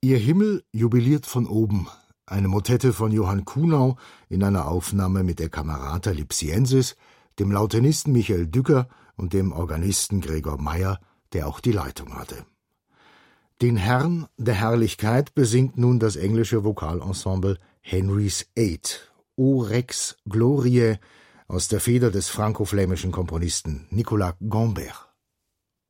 Ihr Himmel jubiliert von oben, eine Motette von Johann Kuhnau in einer Aufnahme mit der Camerata Lipsiensis, dem Lautenisten Michael Dücker und dem Organisten Gregor Meyer, der auch die Leitung hatte. Den Herrn der Herrlichkeit besingt nun das englische Vokalensemble Henry's Eight, O Rex Gloriae, aus der Feder des franco-flämischen Komponisten Nicolas Gombert.